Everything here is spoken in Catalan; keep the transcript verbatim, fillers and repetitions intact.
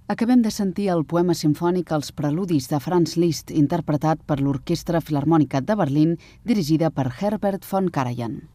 Acabem de sentir el poema simfònic Els preludis de Franz Liszt, interpretat per l'Orquestra Filharmònica de Berlín, dirigida per Herbert von Karajan.